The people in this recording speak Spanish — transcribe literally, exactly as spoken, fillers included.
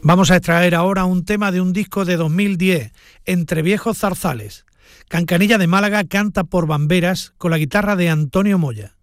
Vamos a extraer ahora un tema de un disco de dos mil diez, Entre viejos zarzales. Cancanilla de Málaga canta por Bamberas con la guitarra de Antonio Moya.